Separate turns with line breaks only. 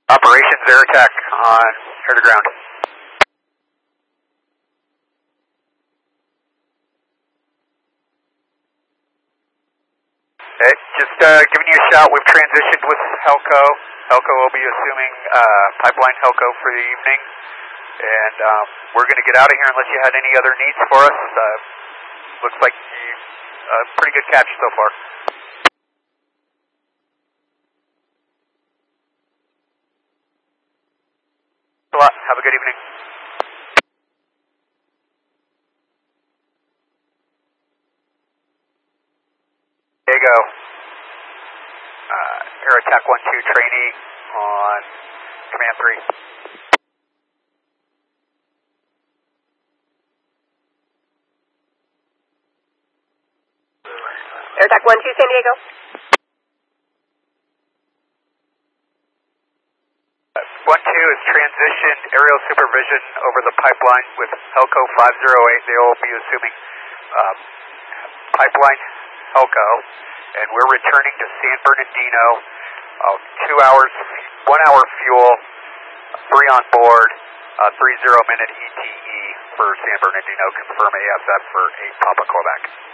Operations Air Attack on air to ground. Okay, just giving you a shout. We've transitioned with Helco. Helco will be assuming pipeline Helco for the evening. And we're going to get out of here unless you had any other needs for us. Looks like a pretty good catch so far. Thanks a lot. Have a good evening. Diego. Air Attack 1-2 trainee on Command 3.
Air Attack 1-2 San Diego.
1-2 is transitioned aerial supervision over the pipeline with Helco 508. They will be assuming pipeline Helco, and we're returning to San Bernardino. 2 hours, 1 hour fuel, 3 on board, 30-minute ETE for San Bernardino. Confirm ASF for 8 Papa Quebec.